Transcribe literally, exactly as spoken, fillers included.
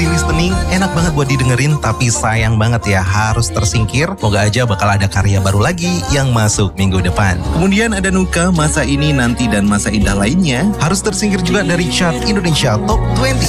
easy listening, enak banget buat didengerin, tapi sayang banget ya harus tersingkir. Moga aja bakal ada karya baru lagi yang masuk minggu depan. Kemudian ada Nuka, Masa Ini, Nanti, dan Masa Indah lainnya harus tersingkir juga dari chart Indonesia Top dua puluh.